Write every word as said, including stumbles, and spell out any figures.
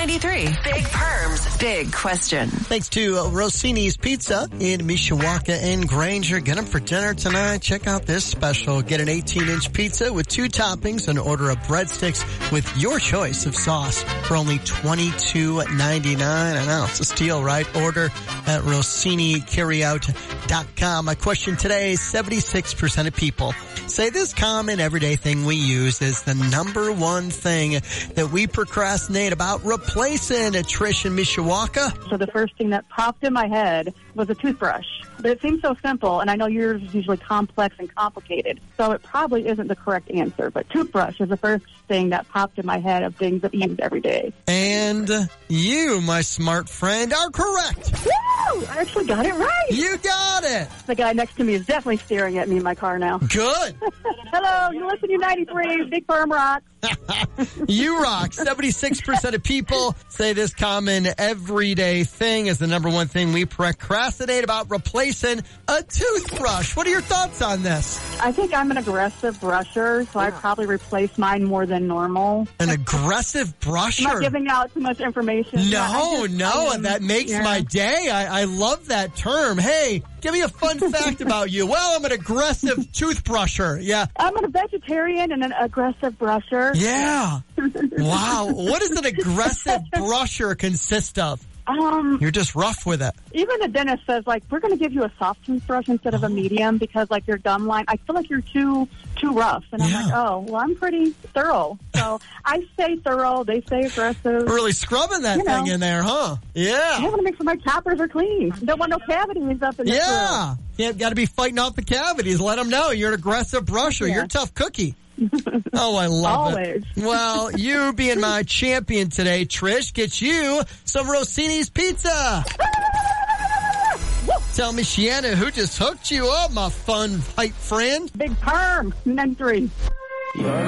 ninety-three. Big Perms, big question. Thanks to uh, Rossini's Pizza in Mishawaka and Granger. Get them for dinner tonight. Check out this special. Get an eighteen-inch pizza with two toppings and order a breadsticks with your choice of sauce for only twenty-two ninety-nine. I know, it's a steal, right? Order at Rossini Carryout dot com. My question today is seventy-six percent of people say this common everyday thing we use is the number one thing that we procrastinate about replacing. Trish in Mishawaka. So the first thing that popped in my head was a toothbrush. But it seems so simple, and I know yours is usually complex and complicated, so it probably isn't the correct answer. But toothbrush is the first thing that popped in my head of things that you use every day. And you, my smart friend, are correct. Woo! I actually got it right. You got it. The guy next to me is definitely staring at me in my car now. Good. Hello, you listen to ninety-three, Big Firm Rock. You rock. seventy-six percent of people say this common everyday thing is the number one thing we procrastinate about replacing a toothbrush. What are your thoughts on this? I think I'm an aggressive brusher, so I probably replace mine more than normal. An aggressive brusher? I'm not giving out too much information. No, yeah, just, no, um, that makes yeah. my day. I, I love that term. Hey, give me a fun fact about you. Well, I'm an aggressive toothbrusher. Yeah. I'm a vegetarian and an aggressive brusher. Yeah. Wow. What does an aggressive brusher consist of? Um, You're just rough with it. Even the dentist says, like, we're going to give you a soft toothbrush instead of a medium because, like, your gum line, I feel like you're too too rough. And I'm Yeah. like, oh, well, I'm pretty thorough. So I say thorough. They say aggressive. Really scrubbing that You thing know. in there, huh? Yeah. I want to make sure my choppers are clean. Don't want no cavities up in this Yeah. room. You got to be fighting off the cavities. Let them know you're an aggressive brusher. Yeah. You're a tough cookie. Oh, I love Always. it. Well, you being my champion today, Trish, gets you some Rossini's Pizza. Tell me, Shiana, who just hooked you up, my fun hype friend? Big Perm, ninety-three.